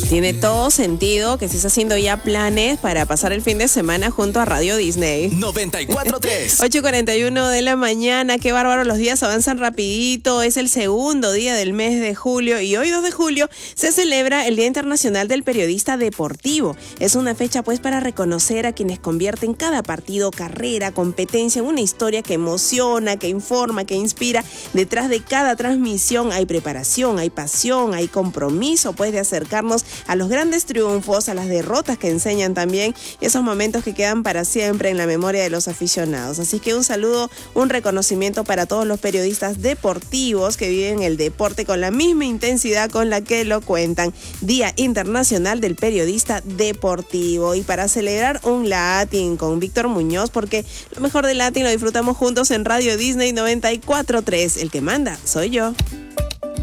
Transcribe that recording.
Tiene todo sentido que estés haciendo ya planes para pasar el fin de semana junto a Radio Disney. 94.3. 8:41 de la mañana, qué bárbaro, los días avanzan rapidito, es el segundo día del mes de julio y hoy 2 de julio se celebra el Día Internacional del Periodista Deportivo. Es una fecha pues para reconocer a quienes convierten cada partido, carrera, competencia en una historia que emociona, que informa, que inspira. Detrás de cada transmisión hay preparación, hay pasión, hay compromiso pues de acercarnos a los grandes triunfos, a las derrotas que enseñan también, y esos momentos que quedan para siempre en la memoria de los aficionados. Así que un saludo, un reconocimiento para todos los periodistas deportivos que viven el deporte con la misma intensidad con la que lo cuentan. Día Internacional del Periodista Deportivo. Y para celebrar un Latin con Víctor Muñoz, porque lo mejor del Latin lo disfrutamos juntos en Radio Disney 94.3. El que manda soy yo.